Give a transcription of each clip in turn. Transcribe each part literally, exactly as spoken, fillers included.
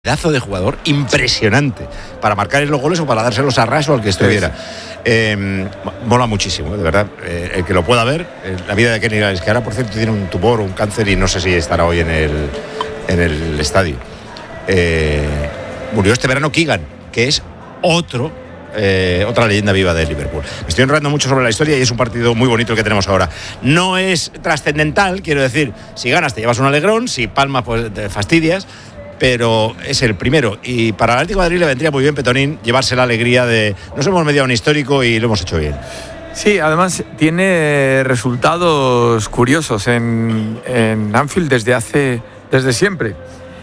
Pedazo de jugador impresionante para marcar los goles o para dárselos a Ras o al que estuviera. Eh, mola muchísimo, de verdad. Eh, el que lo pueda ver, eh, la vida de Kenny Gallis, que ahora por cierto tiene un tumor o un cáncer y no sé si estará hoy en el, en el estadio. Eh, murió este verano Keegan, que es otro. Eh, otra leyenda viva de Liverpool. Me estoy enrollando mucho sobre la historia y es un partido muy bonito el que tenemos ahora. No es trascendental, quiero decir, si ganas te llevas un alegrón, si palmas pues te fastidias, pero es el primero y para el Atlético de Madrid le vendría muy bien, Petonín, llevarse la alegría de nos hemos mediado un histórico y lo hemos hecho bien. Sí, además tiene resultados curiosos en, en Anfield desde hace desde siempre.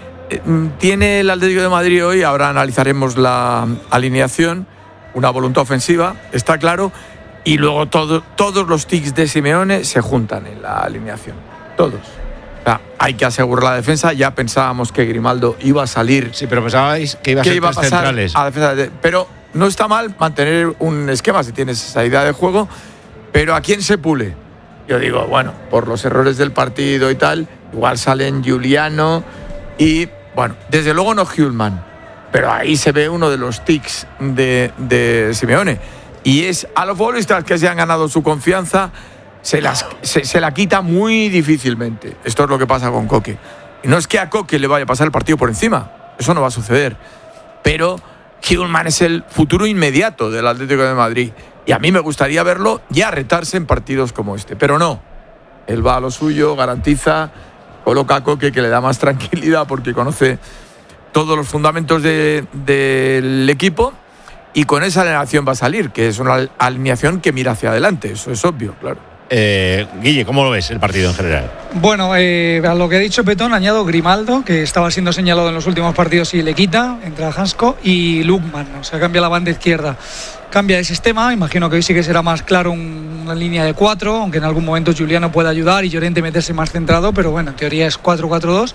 Tiene el Atlético de Madrid hoy, ahora analizaremos la alineación, una voluntad ofensiva, está claro, y luego todo, todos los tics de Simeone se juntan en la alineación, todos. O sea, hay que asegurar la defensa, ya pensábamos que Grimaldo iba a salir. Sí, pero pensabais que iba a ser iba a tres pasar centrales. A defensa de, pero no está mal mantener un esquema si tienes esa idea de juego, pero ¿a quién se pule? Yo digo, bueno, por los errores del partido y tal, igual salen Giuliano y, bueno, desde luego no Hjulman, pero ahí se ve uno de los tics de, de Simeone. Y es a los futbolistas que se han ganado su confianza, se, las, se, se la quita muy difícilmente. Esto es lo que pasa con Koke. Y no es que a Koke le vaya a pasar el partido por encima, eso no va a suceder. Pero Hjulman es el futuro inmediato del Atlético de Madrid. Y a mí me gustaría verlo ya retarse en partidos como este. Pero no, él va a lo suyo, garantiza, coloca a Koke, que le da más tranquilidad porque conoce todos los fundamentos de, del equipo, y con esa alineación va a salir, que es una alineación que mira hacia adelante, eso es obvio, claro. Eh, Guille, ¿cómo lo ves el partido en general? Bueno, eh, a lo que ha dicho Petón añado Grimaldo, que estaba siendo señalado en los últimos partidos y le quita, entra Hansko, y Lukman, o sea, cambia la banda izquierda. Cambia de sistema, imagino que hoy sí que será más claro un, una línea de cuatro, aunque en algún momento Giuliano pueda ayudar y Llorente meterse más centrado, pero bueno, en teoría es cuatro cuatro dos.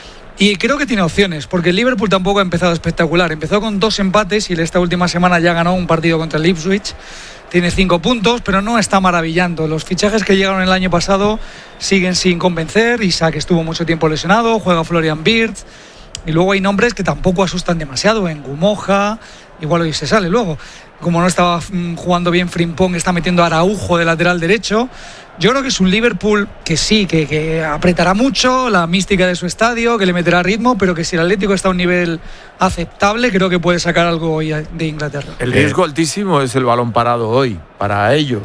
Y creo que tiene opciones, porque el Liverpool tampoco ha empezado espectacular. Empezó con dos empates y esta última semana ya ganó un partido contra el Ipswich. Tiene cinco puntos, pero no está maravillando. Los fichajes que llegaron el año pasado siguen sin convencer. Isaac estuvo mucho tiempo lesionado, juega Florian Wirtz. Y luego hay nombres que tampoco asustan demasiado. En Gumoja, igual hoy se sale luego. Como no estaba jugando bien Frimpong, está metiendo a Araujo de lateral derecho. Yo creo que es un Liverpool que sí, que, que apretará mucho, la mística de su estadio, que le meterá ritmo, pero que si el Atlético está a un nivel aceptable, creo que puede sacar algo hoy de Inglaterra. El riesgo altísimo es el balón parado hoy, para ellos.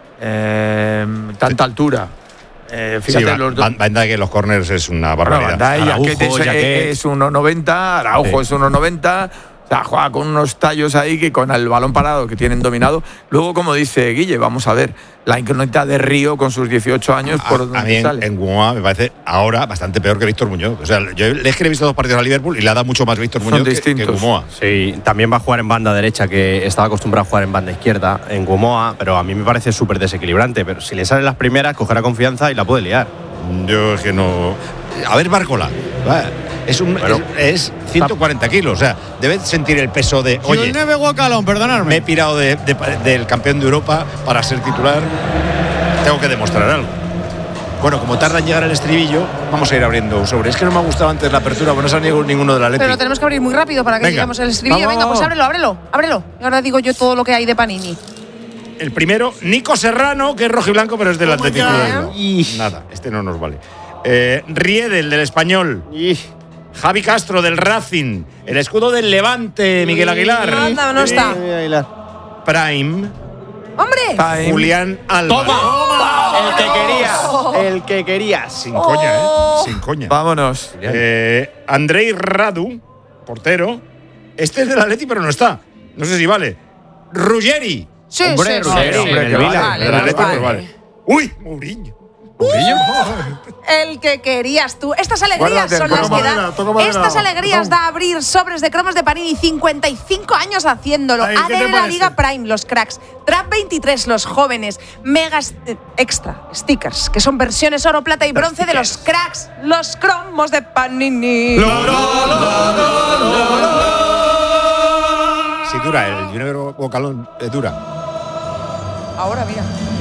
Eh, tanta altura. Eh, fíjate, sí, va, los dos. Van Dijk en los corners es una barbaridad. Van Dijk, Araujo, es, Jaquet. es uno noventa, Araujo sí. Es uno noventa. O sea, juega con unos tallos ahí que con el balón parado que tienen dominado. Luego, como dice Guille, vamos a ver la incógnita de Río con sus dieciocho años. A, por a donde mí sale. En, en Gumoa me parece ahora bastante peor que Víctor Muñoz. O sea, yo es que le he visto dos partidos a Liverpool y le ha dado mucho más Víctor Muñoz que, que Gumoa. Sí, también va a jugar en banda derecha, que estaba acostumbrado a jugar en banda izquierda, en Gumoa, pero a mí me parece súper desequilibrante. Pero si le salen las primeras, cogerá confianza y la puede liar. Yo es que no. A ver, Bárcola. Es, un, bueno, es, es ciento cuarenta kilos, o sea, debes sentir el peso de. Oye, Guacalón, perdonadme. Me he pirado de, de, del campeón de Europa para ser titular. Tengo que demostrar algo. Bueno, como tarda en llegar el estribillo, vamos a ir abriendo un sobre. Es que no me ha gustado antes la apertura, porque no salió ninguno de la letra. Pero lo tenemos que abrir muy rápido para que Venga. lleguemos al estribillo. Vamos. Venga, pues ábrelo, ábrelo, ábrelo. Y ahora digo yo todo lo que hay de Panini. El primero, Nico Serrano, que es rojiblanco, pero es del Atlético de ya? Nada, este no nos vale. Eh, Riedel, del Español. Y... Javi Castro, del Racing. El escudo del Levante, Miguel Aguilar. Anda, no está. Prime. ¡Hombre! Time. Julián Alba. ¡Toma! ¡Toma! El que quería. El que querías. Sin coña, ¿eh? Sin coña. Vámonos. Eh, Andrei Radu, portero. Este es del Atleti, pero no está. No sé si vale. Ruggeri. Sí, Hombre, sí, Ruggeri, sí, hombre, sí. que vale. Vale, Del Atleti, vale. pero vale. Uy, Mourinho. El que querías tú. Estas alegrías Guárdate, son toca las que madera, da. toca madera. Estas alegrías da abrir sobres de cromos de Panini. cincuenta y cinco años haciéndolo. Ay, ¿qué te A D N la parece? Liga Prime, los cracks. Trap veintitrés, los jóvenes. Mega eh, extra stickers, que son versiones oro, plata y bronce de los cracks. Los cromos de Panini. Si dura, el Junior Bocalón eh, dura. Ahora, mira.